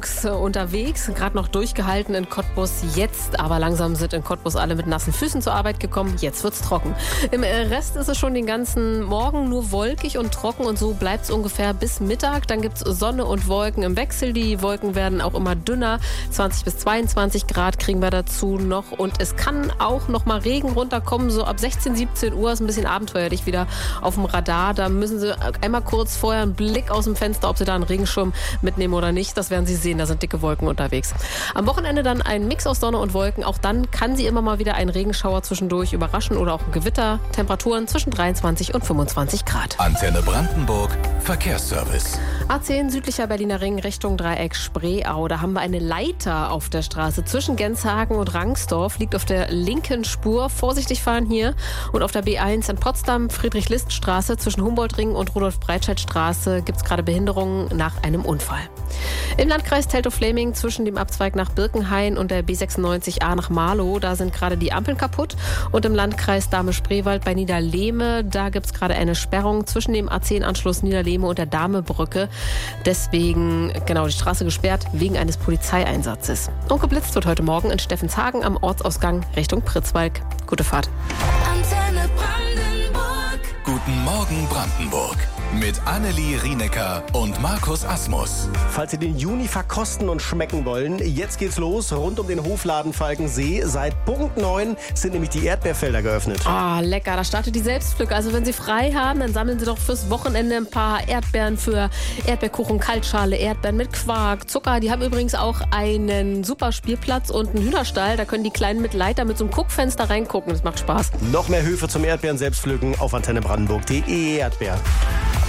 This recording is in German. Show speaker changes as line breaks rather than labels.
Brandenburgs unterwegs, gerade noch durchgehalten in Cottbus jetzt, aber langsam sind in Cottbus alle mit nassen Füßen zur Arbeit gekommen. Jetzt wird's trocken. Im Rest ist es schon den ganzen Morgen nur wolkig und trocken und so bleibt es ungefähr bis Mittag. Dann gibt's Sonne und Wolken im Wechsel. Die Wolken werden auch immer dünner. 20 bis 22 Grad kriegen wir dazu noch und es kann auch noch mal Regen runterkommen. So ab 16, 17 Uhr ist ein bisschen abenteuerlich wieder auf dem Radar. Da müssen Sie einmal kurz vorher einen Blick aus dem Fenster, ob Sie da einen Regenschirm mitnehmen oder nicht. Das werden Sie sehen, da sind dicke Wolken unterwegs. Am Wochenende dann ein Mix aus Sonne und Wolken. Auch dann kann Sie immer mal wieder einen Regenschauer zwischendurch überraschen oder auch ein Gewitter. Temperaturen zwischen 23 und 25 Grad.
Antenne Brandenburg, Verkehrsservice.
A10 südlicher Berliner Ring Richtung Dreieck Spreeau. Da haben wir eine Leiter auf der Straße zwischen Genshagen und Rangsdorf. Liegt auf der linken Spur. Vorsichtig fahren hier. Und auf der B1 in Potsdam, Friedrich-List-Straße zwischen Humboldt-Ring und Rudolf-Breitscheid-Straße gibt es gerade Behinderungen nach einem Unfall. Im Landkreis Teltow-Fläming zwischen dem Abzweig nach Birkenhain und der B96A nach Marlow, da sind gerade die Ampeln kaputt. Und im Landkreis Dahme-Spreewald bei Niederlehme, da gibt es gerade eine Sperrung zwischen dem A10-Anschluss Niederlehme und der Dahme-Brücke. Deswegen, die Straße gesperrt wegen eines Polizeieinsatzes. Und geblitzt wird heute Morgen in Steffenshagen am Ortsausgang Richtung Pritzwalk. Gute Fahrt.
Antenne Brandenburg. Guten Morgen Brandenburg. Mit Annelie Rienecker und Markus Asmus.
Falls Sie den Juni verkosten und schmecken wollen, jetzt geht's los rund um den Hofladen Falkensee. Seit Punkt 9 sind nämlich die Erdbeerfelder geöffnet.
Ah, lecker, da startet die Selbstpflücke. Also wenn Sie frei haben, dann sammeln Sie doch fürs Wochenende ein paar Erdbeeren für Erdbeerkuchen, Kaltschale, Erdbeeren mit Quark, Zucker. Die haben übrigens auch einen super Spielplatz und einen Hühnerstall. Da können die Kleinen mit Leiter mit so einem Guckfenster reingucken. Das macht Spaß.
Noch mehr Höfe zum Erdbeeren selbstpflücken auf antennebrandenburg.de. Erdbeer.